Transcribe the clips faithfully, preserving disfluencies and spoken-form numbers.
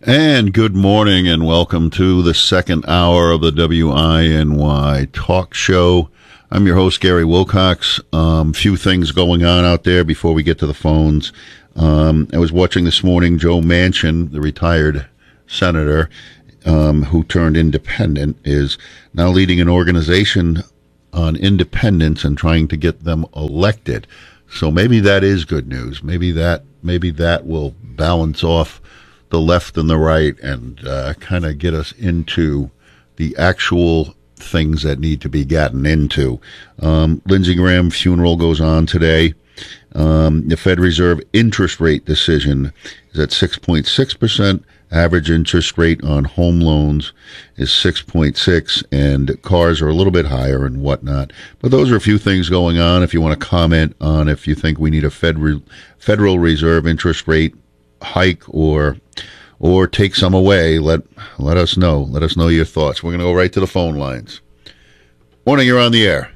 And good morning and welcome to the second hour of the W I N Y Talk Show. I'm your host, Gary Wilcox. Um, few things going on out there before we get to the phones. Um, I was watching this morning Joe Manchin, the retired senator, um, who turned independent, is now leading an organization on independence and trying to get them elected. So maybe that is good news. Maybe that, maybe that will balance off the left and the right and uh, kind of get us into the actual things that need to be gotten into. Um, Lindsey Graham funeral goes on today. Um, the Fed Reserve interest rate decision is at six point six percent. Average interest rate on home loans is six point six, and cars are a little bit higher and whatnot. But those are a few things going on. If you want to comment on if you think we need a Fed Re- Federal Reserve interest rate hike or or take some away, let let us know. Let us know your thoughts. We're going to go right to the phone lines. Morning, you're on the air.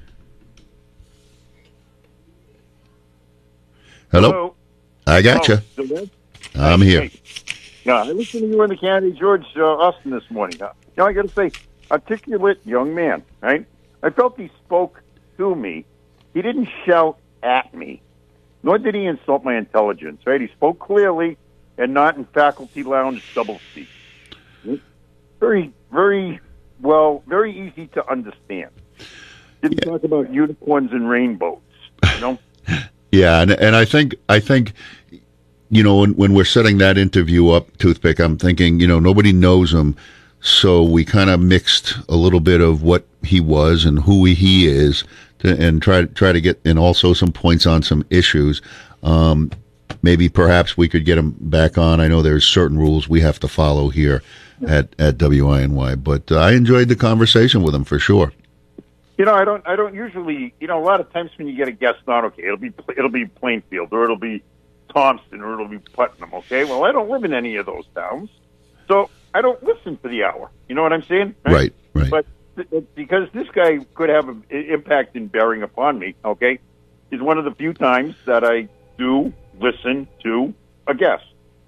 Hello. Hello. I got you. Oh, I'm here. Hey. Yeah, I listened to you in the Kennedy George uh, Austin this morning. Uh, you know, I got to say, articulate young man, right? I felt he spoke to me. He didn't shout at me, nor did he insult my intelligence, right? He spoke clearly and not in faculty lounge doublespeak. Very, very well, very easy to understand. Didn't Yeah. talk about unicorns and rainbows, you know? Yeah, and and I think I think you know when when we're setting that interview up, Toothpick, I'm thinking, you know, nobody knows him, so we kind of mixed a little bit of what he was and who he is, to, and try try to get, and also some points on some issues. Um, maybe perhaps we could get him back on. I know there's certain rules we have to follow here at at W I N Y, but uh, I enjoyed the conversation with him for sure. You know, I don't. I don't usually. You know, a lot of times when you get a guest on, okay, it'll be it'll be Plainfield or it'll be Thompson or it'll be Putnam. Okay, well, I don't live in any of those towns, so I don't listen for the hour. You know what I'm saying? Right, right. But th- because this guy could have an impact and bearing upon me, okay, is one of the few times that I do listen to a guest,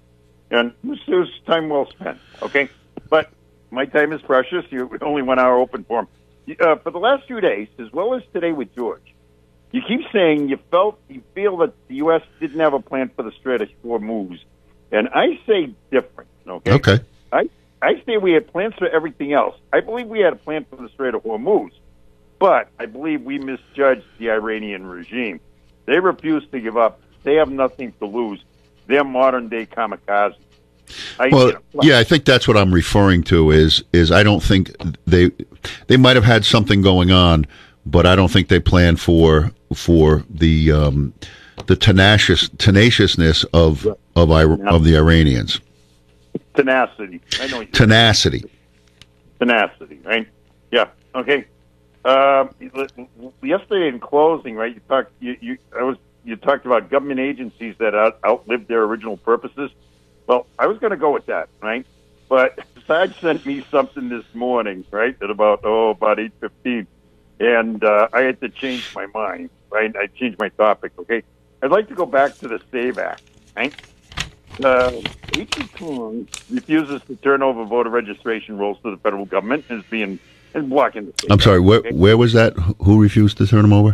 and this is time well spent. Okay, but my time is precious. You only one hour open for him. Uh, for the last few days, as well as today with George, you keep saying you felt, you feel that the U S didn't have a plan for the Strait of Hormuz, and I say different. Okay. Okay. I I say we had plans for everything else. I believe we had a plan for the Strait of Hormuz, but I believe we misjudged the Iranian regime. They refuse to give up. They have nothing to lose. They're modern day kamikazes. I, Well, you know, yeah, I think that's what I'm referring to. Is is I don't think they they might have had something going on, but I don't think they planned for for the um, the tenacious tenaciousness of of I, of the Iranians. tenacity. I know. What Tenacity. Tenacity, right? Yeah. Okay. Um, yesterday in closing, right? You talked. You, you I was. You talked about government agencies that out, outlived their original purposes. Well, I was going to go with that, right? But Saj sent me something this morning, right, at about, oh, about eight fifteen, and uh, I had to change my mind, right? I changed my topic, okay? I'd like to go back to the SAVE Act, right? Uh, H E Tong refuses to turn over voter registration rolls to the federal government and is being and blocking the SAVE I'm sorry. Act, Where okay? where was that? Who refused to turn them over?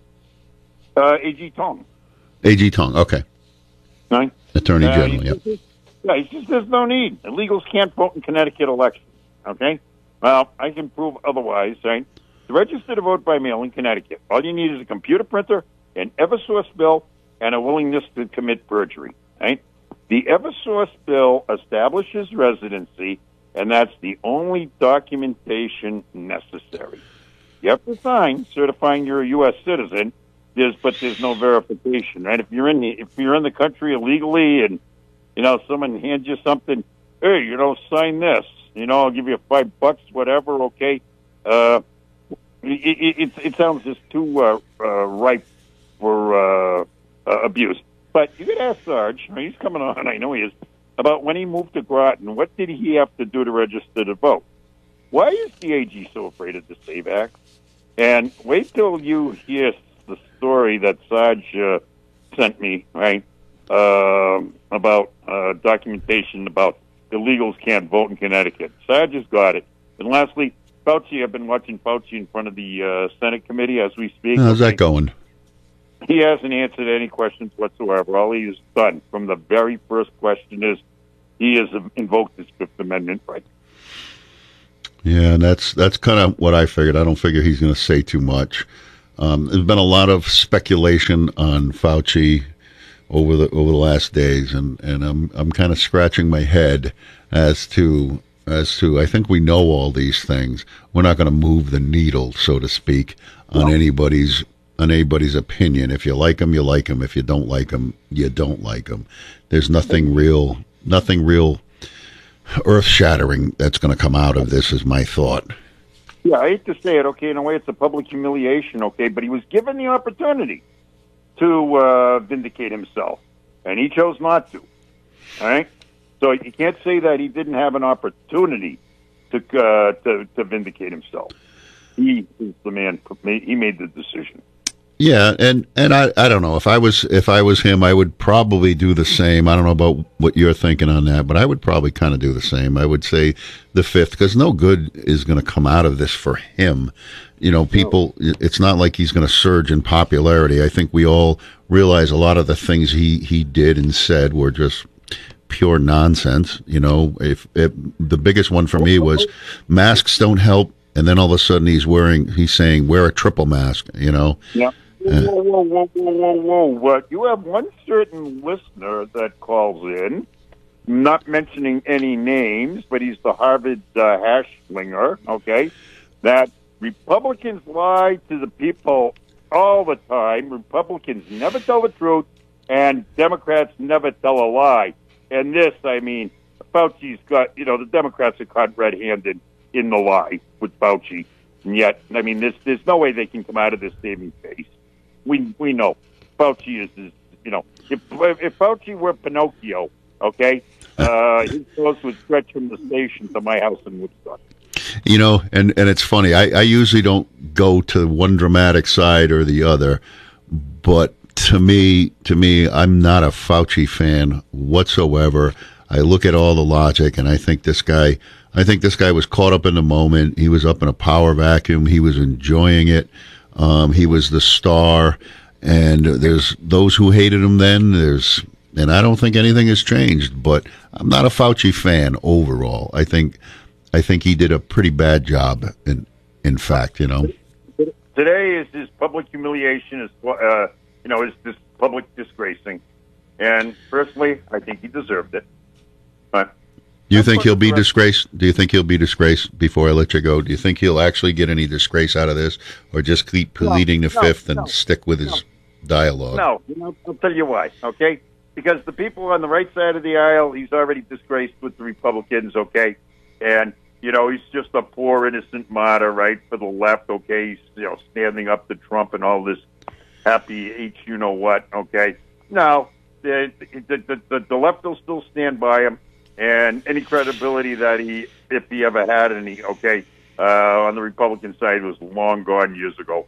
Uh, A G Tong, A G Tong. Okay. right? Attorney Uh, General. he Yep. says- Yeah, he says there's no need. Illegals can't vote in Connecticut elections. Okay? Well, I can prove otherwise, right? To register to vote by mail in Connecticut, all you need is a computer printer, an Eversource bill, and a willingness to commit perjury, right? The Eversource bill establishes residency, and that's the only documentation necessary. You have to sign certifying you're a U S citizen, there's, but there's no verification, right? If you're in the, if you're in the country illegally and you know, someone hands you something, hey, you know, sign this. You know, I'll give you five bucks, whatever, okay? Uh, it, it, it sounds just too uh, uh, ripe for uh, uh, abuse. But you could ask Sarge, he's coming on, I know he is, about when he moved to Groton, what did he have to do to register to vote? Why is the A G so afraid of the SAVE Act? And wait till you hear the story that Sarge uh, sent me, right, uh, about uh, documentation about illegals can't vote in Connecticut. Sarge has got it. And lastly, Fauci, I've been watching Fauci in front of the uh, Senate committee as we speak. How's that going? He hasn't answered any questions whatsoever. All he has done from the very first question is he has invoked his Fifth Amendment right. Yeah, and that's that's kind of what I figured. I don't figure he's going to say too much. Um, there's been a lot of speculation on Fauci over the over the last days, and, and I'm I'm kind of scratching my head as to as to I think we know all these things. We're not going to move the needle, so to speak, on no. anybody's on anybody's opinion. If you like them, you like them. If you don't like them, you don't like them. There's nothing real, nothing real earth-shattering that's going to come out of this, is my thought. Yeah, I hate to say it, okay, in a way it's a public humiliation, okay, but he was given the opportunity to uh, vindicate himself, and he chose not to, all right? So you can't say that he didn't have an opportunity to uh, to, to vindicate himself. He is the man, he made the decision. Yeah, and, and I, I don't know, if I was if I was him, I would probably do the same. I don't know about what you're thinking on that, but I would probably kind of do the same. I would say the fifth, because no good is going to come out of this for him. You know, people, it's not like he's going to surge in popularity. I think we all realize a lot of the things he, he did and said were just pure nonsense. You know, if, if the biggest one for me was masks don't help, and then all of a sudden he's wearing, he's saying, wear a triple mask, you know? Yeah. Whoa, whoa, whoa, whoa, whoa, whoa. What? You have one certain listener that calls in, not mentioning any names, but he's the Harvard uh, hash slinger, okay, that Republicans lie to the people all the time. Republicans never tell the truth, and Democrats never tell a lie. And this, I mean, Fauci's got, you know, the Democrats are caught red-handed in the lie with Fauci. And yet, I mean, there's, there's no way they can come out of this saving face. We we know Fauci is, is you know, if if Fauci were Pinocchio, okay, uh, his clothes would stretch from the station to my house in Woodstock. You know, and, and it's funny. I, I usually don't go to one dramatic side or the other, but to me, to me, I'm not a Fauci fan whatsoever. I look at all the logic, and I think this guy, I think this guy was caught up in the moment. He was up in a power vacuum. He was enjoying it. Um, he was the star, and there's those who hated him then. There's, and I don't think anything has changed. But I'm not a Fauci fan overall. I think, I think he did a pretty bad job. In in fact, you know, today is his public humiliation. Is uh, you know, is this public disgracing, and personally, I think he deserved it. But you think he'll be disgraced? Do you think he'll be disgraced before I let you go? Do you think he'll actually get any disgrace out of this, or just keep pleading the no, fifth no, and stick with his no. dialogue? No, you know, I'll tell you why, okay? Because the people on the right side of the aisle, he's already disgraced with the Republicans, okay? And, you know, he's just a poor, innocent martyr, right, for the left, okay? He's, you know, standing up to Trump and all this happy H you know what, okay? No, the, the, the, the, the left will still stand by him. And any credibility that he, if he ever had any, okay, uh, on the Republican side was long gone years ago.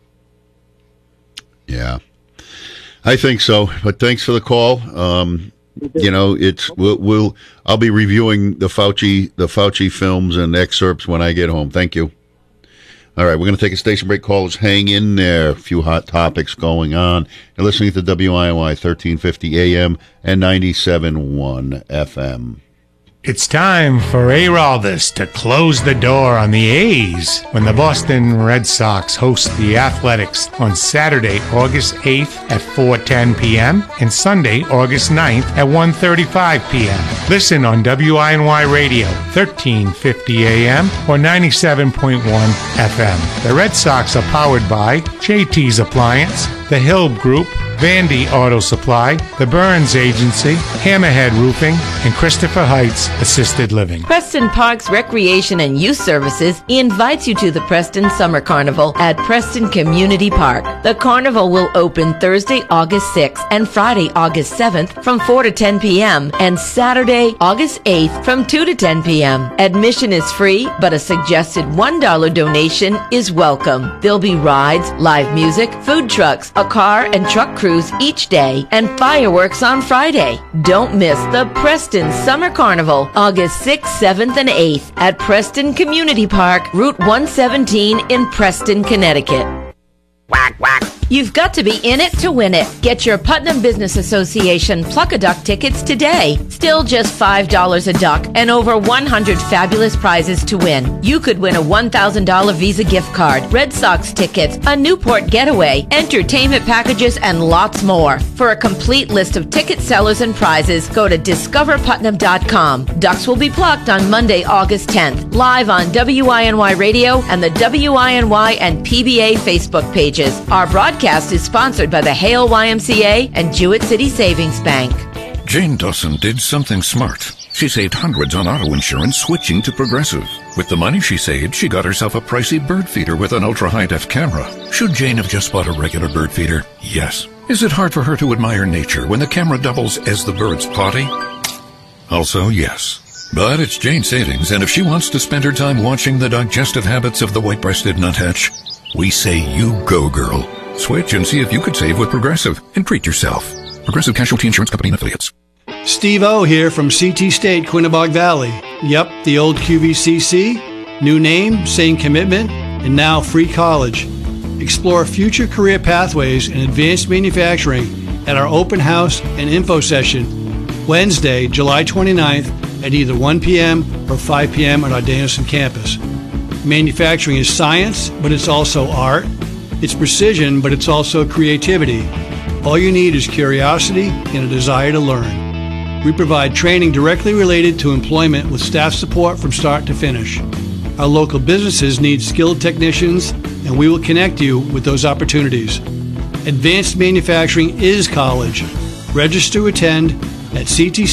Yeah, I think so. But thanks for the call. Um, you know, it's we'll, we'll I'll be reviewing the Fauci the Fauci films and excerpts when I get home. Thank you. All right, we're going to take a station break. Callers, hang in there. A few hot topics going on. You're listening to W I N Y thirteen fifty A M and ninety-seven point one F M. It's time for A-Raldus to close the door on the A's when the Boston Red Sox host the Athletics on Saturday, August eighth at four ten p.m. and Sunday, August ninth at one thirty-five p.m. Listen on W I N Y Radio, thirteen fifty A M or ninety-seven point one F M. The Red Sox are powered by J T's Appliance, the Hill Group, Vandy Auto Supply, the Burns Agency, Hammerhead Roofing, and Christopher Heights Assisted Living. Preston Parks Recreation and Youth Services invites you to the Preston Summer Carnival at Preston Community Park. The carnival will open Thursday, August sixth and Friday, August seventh from four to ten p.m. and Saturday, August eighth from two to ten p.m. Admission is free, but a suggested one dollar donation is welcome. There'll be rides, live music, food trucks, a car and truck crew cruise each day and fireworks on Friday. Don't miss the Preston Summer Carnival, August sixth, seventh, and eighth at Preston Community Park, Route one seventeen in Preston, Connecticut. Whack, whack. You've got to be in it to win it. Get your Putnam Business Association Pluck-a-Duck tickets today. Still just five dollars a duck and over one hundred fabulous prizes to win. You could win a one thousand dollars Visa gift card, Red Sox tickets, a Newport getaway, entertainment packages, and lots more. For a complete list of ticket sellers and prizes, go to discover putnam dot com. Ducks will be plucked on Monday, August tenth, live on W I N Y Radio and the W I N Y and P B A Facebook pages. Our broadcast is sponsored by the Hale Y M C A and Jewett City Savings Bank. Jane Dawson did something smart. She saved hundreds on auto insurance switching to Progressive. With the money she saved, she got herself a pricey bird feeder with an ultra-high-def camera. Should Jane have just bought a regular bird feeder? Yes. Is it hard for her to admire nature when the camera doubles as the bird's potty? Also, yes. But it's Jane's savings, and if she wants to spend her time watching the digestive habits of the white-breasted nuthatch, we say you go, girl. Switch and see if you could save with Progressive and treat yourself. Progressive Casualty Insurance Company and Affiliates. Steve O here from C T State, Quinnebog Valley. Yep, the old Q V C C. New name, same commitment, and now free college. Explore future career pathways in advanced manufacturing at our open house and info session Wednesday, July twenty-ninth at either one p.m. or five p.m. on our Danielson campus. Manufacturing is science, but it's also art. It's precision, but it's also creativity. All you need is curiosity and a desire to learn. We provide training directly related to employment with staff support from start to finish. Our local businesses need skilled technicians, and we will connect you with those opportunities. Advanced manufacturing is college. Register to attend at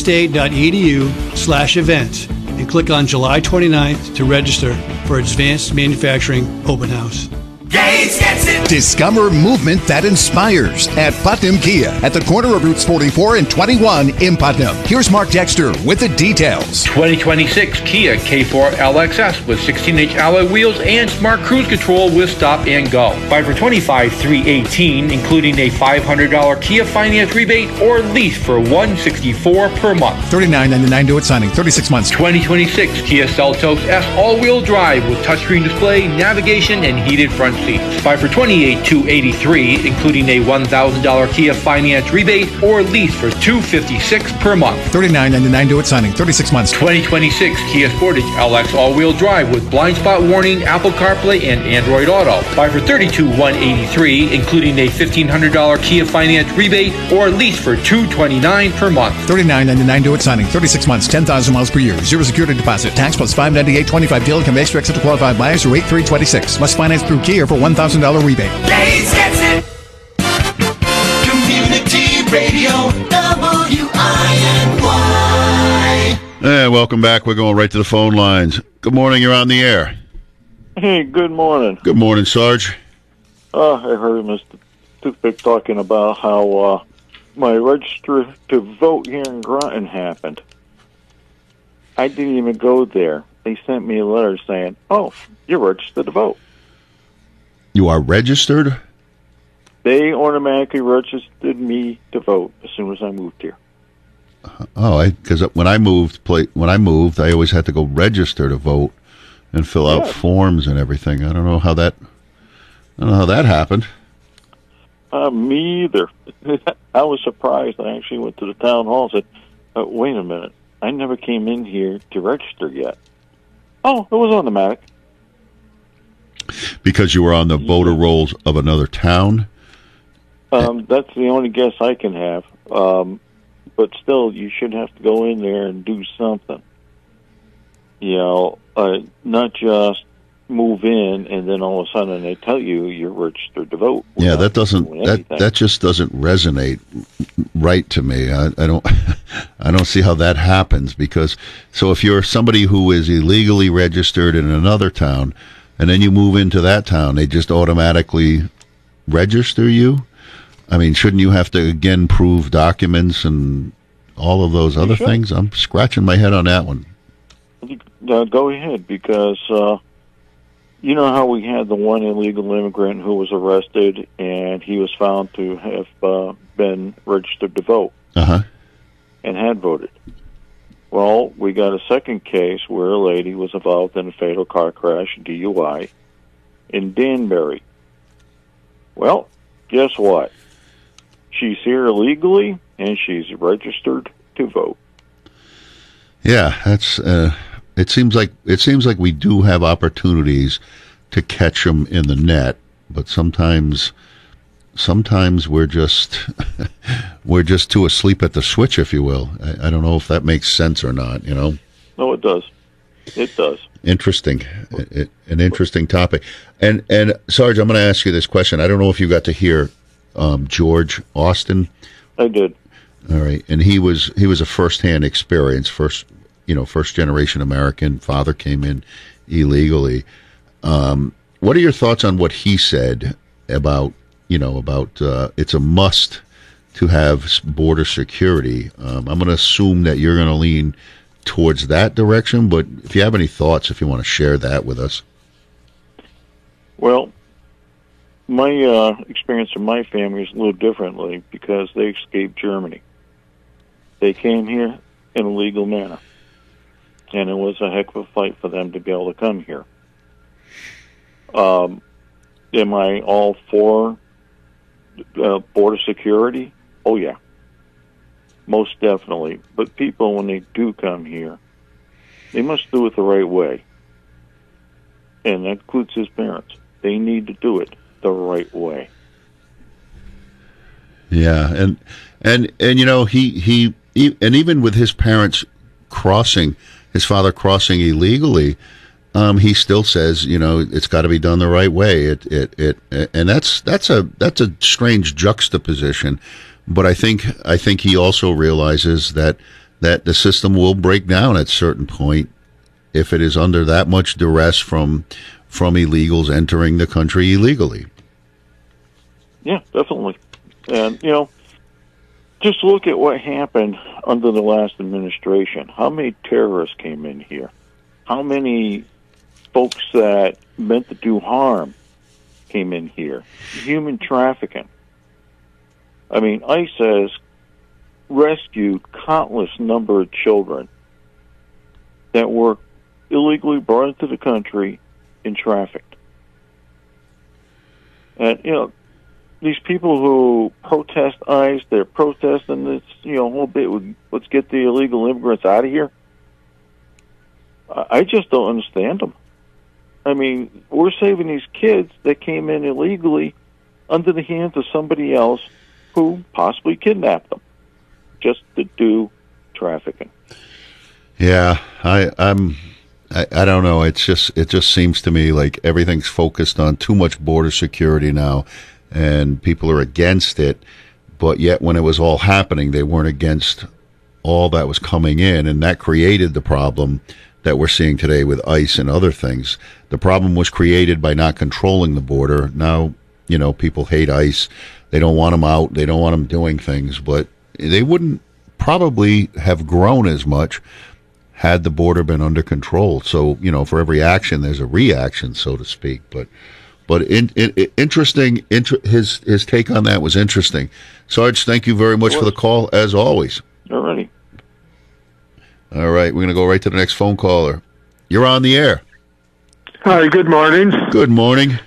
ctstate.edu slash events and click on July twenty-ninth to register for Advanced Manufacturing Open House. Gates gets it. Discover movement that inspires at Putnam Kia at the corner of Routes forty-four and twenty-one in Putnam. Here's Mark Dexter with the details. twenty twenty-six Kia K four L X S with sixteen inch alloy wheels and smart cruise control with stop and go. Buy for twenty-five thousand three hundred eighteen dollars, including a five hundred dollars Kia finance rebate or lease for one hundred sixty-four dollars per month. thirty-nine ninety-nine due at signing, thirty-six months. twenty twenty-six Kia Seltos S all-wheel drive with touchscreen display, navigation, and heated front seats. Buy for twenty-eight thousand two hundred eighty-three dollars, including a one thousand dollars Kia finance rebate or lease for two hundred fifty-six dollars per month. thirty-nine ninety-nine due at signing, thirty-six months. twenty twenty-six Kia Sportage L X all-wheel drive with blind spot warning, Apple CarPlay, and Android Auto. Buy for thirty-two thousand one hundred eighty-three dollars, including a fifteen hundred dollars Kia finance rebate or lease for two hundred twenty-nine dollars per month. thirty-nine ninety-nine due at signing, thirty-six months, ten thousand miles per year, zero security deposit, tax plus five ninety-eight twenty-five deal can be extra extra to qualified buyers through eight three twenty-six. Must finance through Kia for one thousand dollars rebate. Gates gets it. Community Radio, W I N Y. Hey, welcome back. We're going right to the phone lines. Good morning. You're on the air. Hey, good morning. Good morning, Sarge. Uh, I heard Mister Toothpick talking about how uh, my register to vote here in Groton happened. I didn't even go there. They sent me a letter saying, oh, you're registered to vote. You are registered? They automatically registered me to vote as soon as I moved here. Oh, because when I moved, play, when I moved, I always had to go register to vote and fill out Yeah. forms and everything. I don't know how that. I don't know how that happened. Uh, me either. I was surprised. I actually went to the town hall and said, uh, wait a minute. I never came in here to register yet. Oh, it was automatic. Because you were on the voter rolls of another town? Um, that's the only guess I can have. Um, but still, you should have to go in there and do something. You know, uh, not just move in and then all of a sudden they tell you you're registered to vote. Yeah, that doesn't doing that anything. that just doesn't resonate right to me. I, I don't I don't see how that happens because so if you're somebody who is illegally registered in another town and then you move into that town, they just automatically register you? I mean, shouldn't you have to again prove documents and all of those other should. things? I'm scratching my head on that one. Uh, go ahead, because uh, you know how we had the one illegal immigrant who was arrested and he was found to have uh, been registered to vote Uh-huh. and had voted. Well, we got a second case where a lady was involved in a fatal car crash, D U I, in Danbury. Well, guess what? She's here illegally, and she's registered to vote. Yeah, that's. Uh, it seems like it seems like we do have opportunities to catch them in the net, but sometimes, sometimes we're just we're just too asleep at the switch, if you will. I, I don't know if that makes sense or not. You know. No, it does. It does. Interesting, it, it, an interesting topic. And and Sarge, I'm going to ask you this question. I don't know if you got to hear um, George Austin. I did. All right, and he was he was a first-hand experience, first you know, first generation American. Father came in illegally. Um, what are your thoughts on what he said about you know about uh, it's a must to have border security? Um, I'm going to assume that you're going to lean towards that direction, but if you have any thoughts, if you want to share that with us. Well, my uh, experience in my family is a little differently because they escaped Germany. They came here in a legal manner, and it was a heck of a fight for them to be able to come here. Um, am I all for uh, border security? Oh, yeah. Most definitely. But people, when they do come here, they must do it the right way. And that includes his parents. They need to do it the right way. Yeah, and and and you know he he, he and even with his parents crossing, his father crossing illegally, um, he still says, you know, it's got to be done the right way. It it it, and that's that's a that's a strange juxtaposition. But I think I think he also realizes that that the system will break down at a certain point if it is under that much duress from from illegals entering the country illegally. Yeah, definitely. And, you know, just look at what happened under the last administration. How many terrorists came in here? How many folks that meant to do harm came in here? Human trafficking. I mean, ICE has rescued countless number of children that were illegally brought into the country and trafficked. And, you know, these people who protest ICE, they're protesting this, you know, whole bit with, let's get the illegal immigrants out of here. I just don't understand them. I mean, we're saving these kids that came in illegally under the hands of somebody else who possibly kidnapped them just to do trafficking. Yeah, I, I'm. I, I don't know. It's just it just seems to me like everything's focused on too much border security now, and people are against it. But yet, when it was all happening, they weren't against all that was coming in, and that created the problem that we're seeing today with ICE and other things. The problem was created by not controlling the border. Now, you know, people hate ICE. They don't want them out. They don't want them doing things. But they wouldn't probably have grown as much had the border been under control. So, you know, for every action, there's a reaction, so to speak. But but in, in, interesting, inter, his his take on that was interesting. Sarge, thank you very much for the call, as always. All righty. All right, we're going to go right to the next phone caller. You're on the air. Hi, good morning. Good morning.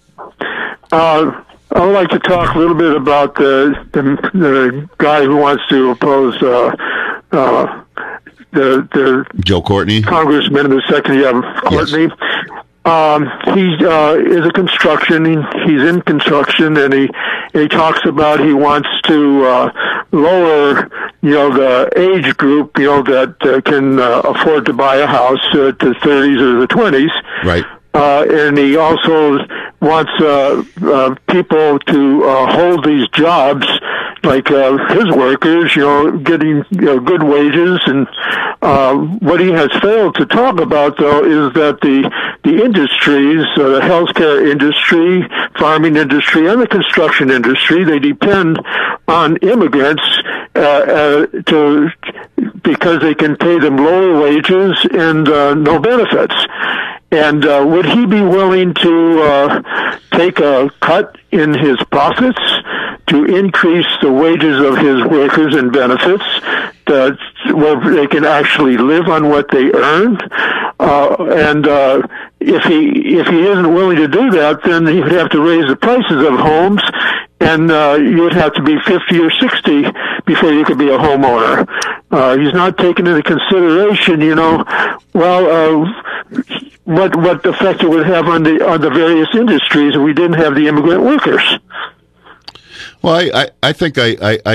Uh, I would like to talk a little bit about the the, the guy who wants to oppose uh, uh, the the Joe Courtney, Congressman, the second, yeah, Courtney. Yes. Um, he uh, is a construction. He, he's in construction, and he he talks about he wants to uh, lower, you know, the age group, you know, that uh, can uh, afford to buy a house uh, to thirties or the twenties. Right. Uh, and he also wants uh, uh, people to uh, hold these jobs, like uh, his workers, you know, getting you know, good wages. And uh, what he has failed to talk about, though, is that the the industries, uh, the healthcare industry, farming industry, and the construction industry, they depend on immigrants uh, uh, to because they can pay them lower wages and uh, no benefits. And uh, would he be willing to uh, take a cut in his profits to increase the wages of his workers and benefits, uh, where they can actually live on what they earned. Uh, and uh, if he if he isn't willing to do that, then he would have to raise the prices of homes, and uh, you'd have to be fifty or sixty before you could be a homeowner. Uh, he's not taking into consideration, you know, well, uh, what what effect it would have on the on the various industries if we didn't have the immigrant workers. Well, I, I, I think I, I, I